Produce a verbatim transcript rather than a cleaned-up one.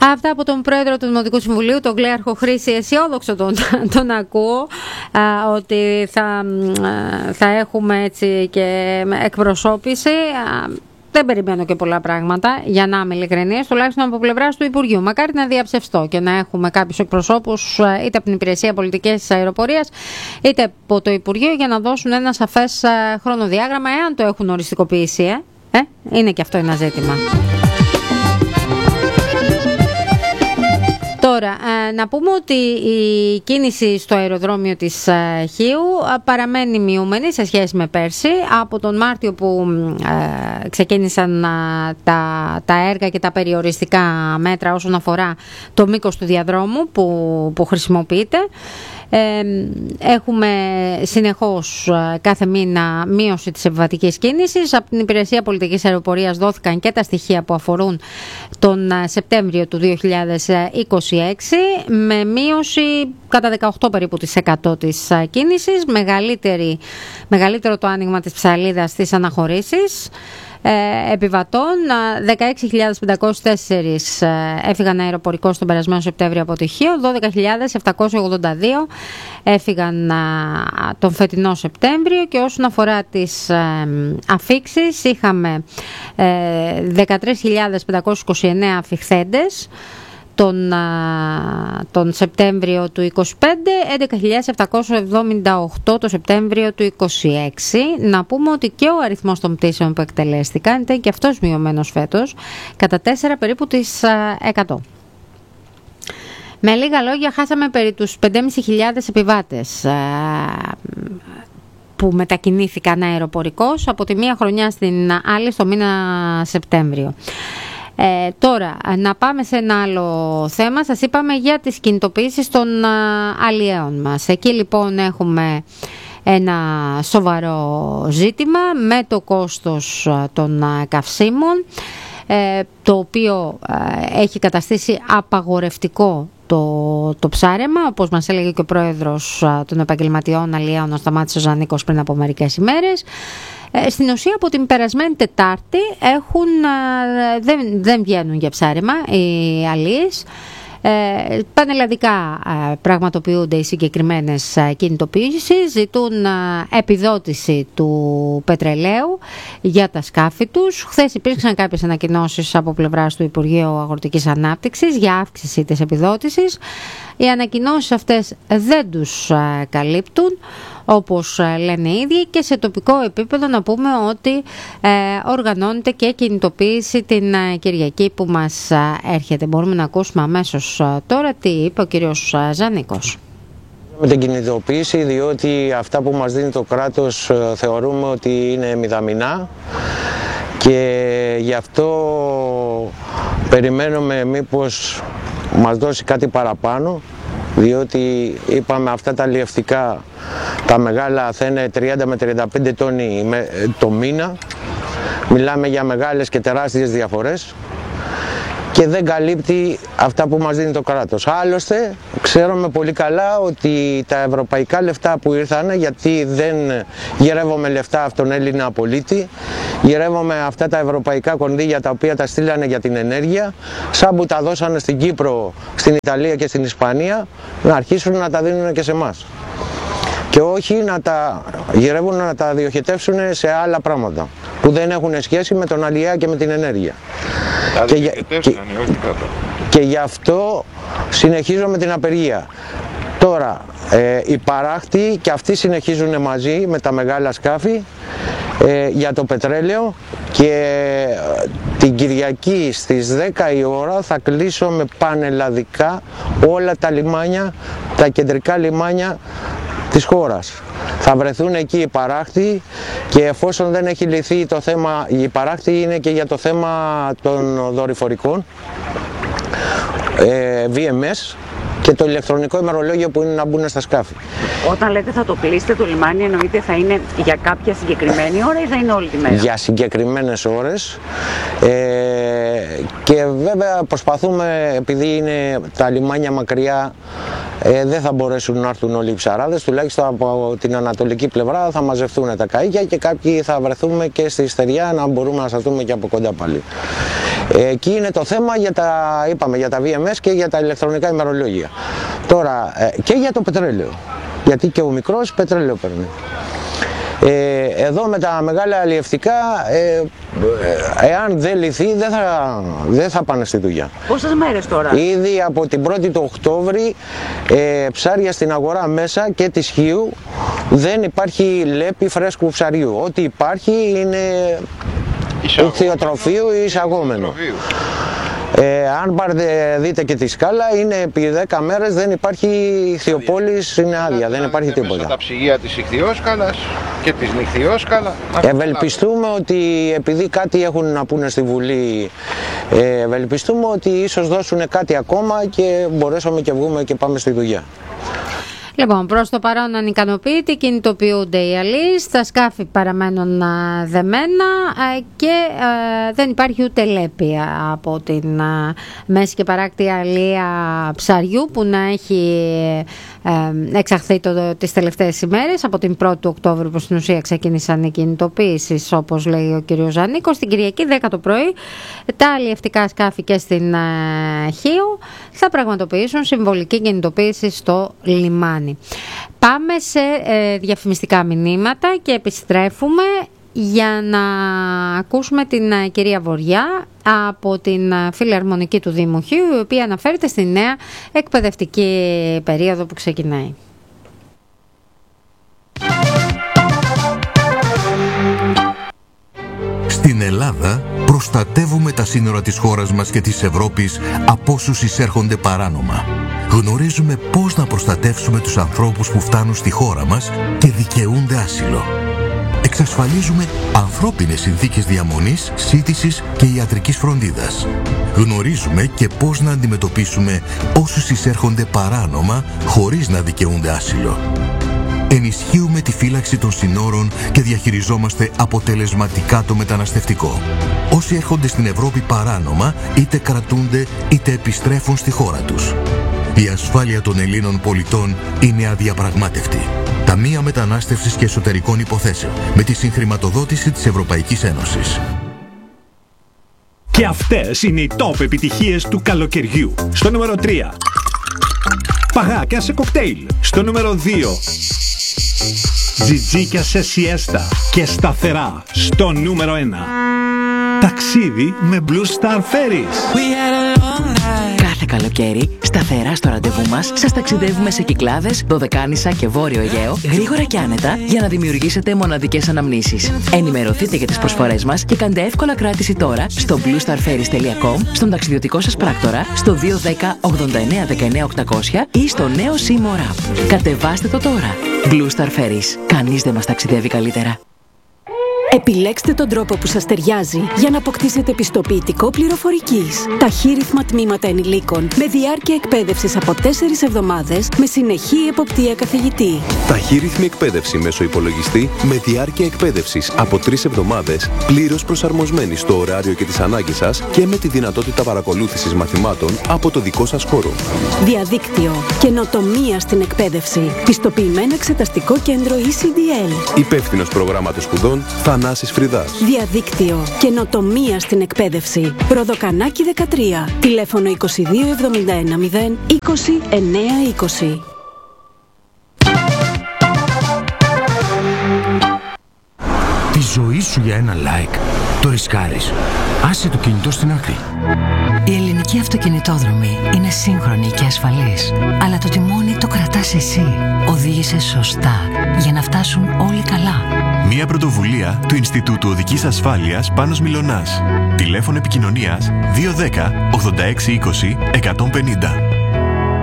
Αυτά από τον πρόεδρο του Δημοτικού Συμβουλίου, τον Κλέαρχο Χρήση. Αισιόδοξο τον, τον ακούω, α, ότι θα, θα έχουμε έτσι και εκπροσώπηση. Α, δεν περιμένω και πολλά πράγματα, για να είμαι ειλικρινής, τουλάχιστον από πλευράς του Υπουργείου. Μακάρι να διαψευστώ και να έχουμε κάποιους εκπροσώπους είτε από την Υπηρεσία Πολιτικής Αεροπορίας είτε από το Υπουργείο, για να δώσουν ένα σαφές χρονοδιάγραμμα, εάν το έχουν οριστικοποιήσει. Ε? Ε? Είναι και αυτό ένα ζήτημα. Τώρα, να πούμε ότι η κίνηση στο αεροδρόμιο της Χίου παραμένει μειούμενη σε σχέση με πέρσι. Από τον Μάρτιο που ξεκίνησαν τα, τα έργα και τα περιοριστικά μέτρα όσον αφορά το μήκος του διαδρόμου που, που χρησιμοποιείται, έχουμε συνεχώς κάθε μήνα μείωση της επιβατικής κίνησης. Από την Υπηρεσία Πολιτικής Αεροπορίας δόθηκαν και τα στοιχεία που αφορούν τον Σεπτέμβριο του δύο χιλιάδες είκοσι έξι, με μείωση κατά δεκαοκτώ περίπου της εκατό της κίνησης, μεγαλύτερη, μεγαλύτερο το άνοιγμα της ψαλίδας στις αναχωρήσεις Ε, επιβατών. Δεκαέξι χιλιάδες πεντακόσιοι τέσσερις έφυγαν αεροπορικώς τον περασμένο Σεπτέμβριο από τη Χίο, δώδεκα χιλιάδες επτακόσιοι ογδόντα δύο έφυγαν α, τον φετινό Σεπτέμβριο, και όσον αφορά τις ε, αφήξεις είχαμε ε, δεκατρείς χιλιάδες πεντακόσιους είκοσι εννέα αφιχθέντες τον, τον Σεπτέμβριο του είκοσι πέντε, έντεκα χιλιάδες επτακόσιοι εβδομήντα οκτώ το Σεπτέμβριο του είκοσι έξι. Να πούμε ότι και ο αριθμός των πτήσεων που εκτελέστηκαν ήταν και αυτός μειωμένος φέτος κατά τέσσερα περίπου της εκατό. Με λίγα λόγια, χάσαμε περί τους πέντε χιλιάδες πεντακόσιους επιβάτες που μετακινήθηκαν αεροπορικώς από τη μία χρονιά στην άλλη στο μήνα Σεπτέμβριο. Ε, τώρα, να πάμε σε ένα άλλο θέμα. Σας είπαμε για τις κινητοποιήσεις των α, αλλιέων μας. Εκεί λοιπόν έχουμε ένα σοβαρό ζήτημα με το κόστος α, των α, καυσίμων, ε, το οποίο α, έχει καταστήσει απαγορευτικό το, το ψάρεμα, όπως μας έλεγε και ο πρόεδρος α, των επαγγελματιών αλλιέων, ο Σταμάτης ο Ζανίκος, πριν από μερικές ημέρες. Στην ουσία από την περασμένη Τετάρτη έχουν, δεν, δεν βγαίνουν για ψάρεμα οι αλίες. Ε, πανελλαδικά πραγματοποιούνται οι συγκεκριμένες κινητοποιήσεις, ζητούν επιδότηση του πετρελαίου για τα σκάφη τους. Χθες υπήρξαν κάποιες ανακοινώσεις από πλευράς του Υπουργείου Αγροτικής Ανάπτυξης για αύξηση της επιδότησης. Οι ανακοινώσεις αυτές δεν τους καλύπτουν, όπως λένε οι ίδιοι, και σε τοπικό επίπεδο να πούμε ότι ε, οργανώνεται και κινητοποίηση την ε, Κυριακή που μας ε, έρχεται. Μπορούμε να ακούσουμε αμέσως ε, τώρα τι είπε ο κύριος ε, Ζανίκος. Με την κινητοποίηση, διότι αυτά που μας δίνει το κράτος ε, θεωρούμε ότι είναι μηδαμινά, και γι' αυτό περιμένουμε μήπως μας δώσει κάτι παραπάνω, διότι είπαμε αυτά τα αλλιευτικά, τα μεγάλα θα είναι τριάντα με τριάντα πέντε τόνοι το μήνα. Μιλάμε για μεγάλες και τεράστιες διαφορές και δεν καλύπτει αυτά που μας δίνει το κράτος. Άλλωστε, ξέρουμε πολύ καλά ότι τα ευρωπαϊκά λεφτά που ήρθαν, γιατί δεν γυρεύουμε λεφτά από τον Έλληνα πολίτη, γυρεύουμε αυτά τα ευρωπαϊκά κονδύλια τα οποία τα στείλανε για την ενέργεια, σαν που τα δώσανε στην Κύπρο, στην Ιταλία και στην Ισπανία, να αρχίσουν να τα δίνουν και σε εμάς. Και όχι να τα γυρεύουν, να τα διοχετεύσουν σε άλλα πράγματα που δεν έχουν σχέση με τον αλλιέα και με την ενέργεια. Και, και, και, και γι' αυτό συνεχίζω με την απεργία. Τώρα ε, οι παράχτοι και αυτοί συνεχίζουν μαζί με τα μεγάλα σκάφη ε, για το πετρέλαιο, και ε, την Κυριακή στις δέκα η ώρα θα κλείσω με πανελλαδικά όλα τα λιμάνια, τα κεντρικά λιμάνια της χώρας. Θα βρεθούν εκεί οι παράχτοι, και εφόσον δεν έχει λυθεί το θέμα, οι παράχτοι είναι και για το θέμα των δορυφορικών, ε, βι εμ ες, και το ηλεκτρονικό ημερολόγιο που είναι να μπουν στα σκάφη. Όταν λέτε θα το κλείσετε το λιμάνι, εννοείται θα είναι για κάποια συγκεκριμένη ώρα ή θα είναι όλη τη μέρα? Για συγκεκριμένες ώρες, ε, και βέβαια προσπαθούμε, επειδή είναι τα λιμάνια μακριά, ε, δεν θα μπορέσουν να έρθουν όλοι οι ψαράδες, τουλάχιστον από την ανατολική πλευρά θα μαζευτούν τα καΐκια και κάποιοι θα βρεθούμε και στη στεριά να μπορούμε να σας δούμε και από κοντά πάλι. Εκεί είναι το θέμα για τα, είπαμε, για τα βι εμ ες και για τα ηλεκτρονικά ημερολόγια. Τώρα και για το πετρέλαιο, γιατί και ο μικρός πετρέλαιο παίρνει. Ε, εδώ με τα μεγάλα αλλιευτικά, ε, εάν δεν λυθεί, δεν θα, δεν θα πάνε στη δουλειά. Πόσες μέρες τώρα? Ήδη από την πρώτη του Οκτώβρη, ε, ψάρια στην αγορά μέσα και της Χίου, δεν υπάρχει λέπη φρέσκου ψαριού. Ό,τι υπάρχει είναι ηχθειοτροφείο ή εισαγόμενο. Ε, αν πάρετε, δείτε και τη σκάλα, είναι επί δέκα μέρες, δεν υπάρχει ηχθειοπόλης, είναι άδεια, δεν υπάρχει τίποτα. Μέσα τα ψυγεία της ηχθειόσκαλας και της νυχθειόσκαλα. Ευελπιστούμε ότι, επειδή κάτι έχουν να πούνε στη Βουλή, ε, ευελπιστούμε ότι ίσως δώσουν κάτι ακόμα και μπορέσουμε και βγούμε και πάμε στη δουλειά. Λοιπόν, προς το παρόν ανικανοποιητοί, κινητοποιούνται οι αλείς, τα σκάφη παραμένουν α, δεμένα α, και α, δεν υπάρχει ούτε λέπη από την α, μέση και παράκτη αλεία ψαριού που να έχει ε, εξαχθεί το, τις τελευταίες ημέρες. Από την πρώτη του Οκτώβρη που στην ουσία ξεκίνησαν οι κινητοποιήσεις, όπως λέει ο κ. Ζανίκος. Την Κυριακή δέκα το πρωί τα αλλιευτικά σκάφη και στην α, Χίου θα πραγματοποιήσουν συμβολική κινητοποίηση στο λιμάνι. Πάμε σε ε, διαφημιστικά μηνύματα και επιστρέφουμε για να ακούσουμε την ε, κυρία Βοριά από την ε, Φιλαρμονική του Δήμου Χίου, η οποία αναφέρεται στη νέα εκπαιδευτική περίοδο που ξεκινάει. Στην Ελλάδα προστατεύουμε τα σύνορα της χώρας μας και της Ευρώπης από όσους εισέρχονται παράνομα. Γνωρίζουμε πώς να προστατεύσουμε τους ανθρώπους που φτάνουν στη χώρα μας και δικαιούνται άσυλο. Εξασφαλίζουμε ανθρώπινες συνθήκες διαμονής, σύντησης και ιατρικής φροντίδας. Γνωρίζουμε και πώς να αντιμετωπίσουμε όσους εισέρχονται παράνομα χωρίς να δικαιούνται άσυλο. Ενισχύουμε τη φύλαξη των συνόρων και διαχειριζόμαστε αποτελεσματικά το μεταναστευτικό. Όσοι έρχονται στην Ευρώπη παράνομα, είτε κρατούνται είτε επιστρέφουν στη χώρα τους. Η ασφάλεια των Ελλήνων πολιτών είναι αδιαπραγμάτευτη. Ταμεία Μετανάστευσης και Εσωτερικών Υποθέσεων, με τη συγχρηματοδότηση της Ευρωπαϊκής Ένωσης. Και αυτές είναι οι top επιτυχίες του καλοκαιριού. Στο νούμερο τρία. Παγάκια σε κοκτέιλ. Στο νούμερο δύο. Τζιτζίκια σε σιέστα και σταθερά. Στο νούμερο ένα. Ταξίδι με Blue Star Ferries. Κάθε καλοκαίρι, σταθερά στο ραντεβού μας, σας ταξιδεύουμε σε Κυκλάδες, Δωδεκάνησα και Βόρειο Αιγαίο, γρήγορα και άνετα, για να δημιουργήσετε μοναδικές αναμνήσεις. Ενημερωθείτε για τις προσφορές μας και κάντε εύκολα κράτηση τώρα στο blue star ferries τελεία com, στον ταξιδιωτικό σας πράκτορα, στο δύο ένα μηδέν ογδόντα εννέα δεκαεννέα οκτακόσια ή στο νέο Seymour App. Κατεβάστε το τώρα. Blue Star Ferries. Κανείς δεν μας ταξιδεύει καλύτερα. Επιλέξτε τον τρόπο που σας ταιριάζει για να αποκτήσετε πιστοποιητικό πληροφορικής. Ταχύρυθμα τμήματα ενηλίκων με διάρκεια εκπαίδευσης από τέσσερις εβδομάδες με συνεχή εποπτεία καθηγητή. Ταχύρυθμη εκπαίδευση μέσω υπολογιστή με διάρκεια εκπαίδευσης από τρεις εβδομάδες, πλήρως προσαρμοσμένη στο ωράριο και τις ανάγκες σας και με τη δυνατότητα παρακολούθησης μαθημάτων από το δικό σας χώρο. Διαδίκτυο. Καινοτομία στην εκπαίδευση. Πιστοποιημένο εξεταστικό κέντρο ι σι ντι ελ. Υπεύθυνος προγράμματος σπουδών Θανάσης Φρυδάς. Διαδίκτυο. Καινοτομία στην εκπαίδευση. Ροδοκανάκι δεκατρία. Τηλέφωνο είκοσι δύο εβδομήντα ένα μηδέν είκοσι εννέα είκοσι. Τη ζωή σου για ένα like το ρισκάρεις. Άσε το κινητό στην άκρη. Η ελληνική αυτοκινητόδρομη είναι σύγχρονη και ασφαλής. Αλλά το τιμόνι το κρατάς εσύ. Οδήγησε σωστά για να φτάσουν όλοι καλά. Μια πρωτοβουλία του Ινστιτούτου Οδικής Ασφάλειας Πάνος Μιλωνάς. Τηλέφωνο επικοινωνίας δύο ένα μηδέν ογδόντα έξι είκοσι εκατόν πενήντα.